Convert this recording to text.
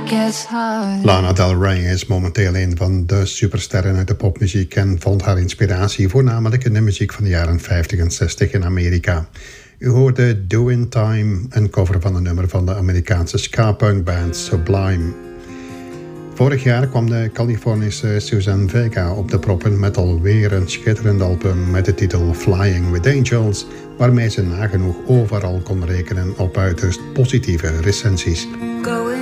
Lana Del Rey is momenteel een van de supersterren uit de popmuziek en vond haar inspiratie voornamelijk in de muziek van de jaren 50 en 60 in Amerika. U hoorde Doin' Time, een cover van een nummer van de Amerikaanse ska-punk band Sublime. Vorig jaar kwam de Californische Suzanne Vega op de proppen met alweer een schitterend album met de titel Flying with Angels, waarmee ze nagenoeg overal kon rekenen op uiterst positieve recensies.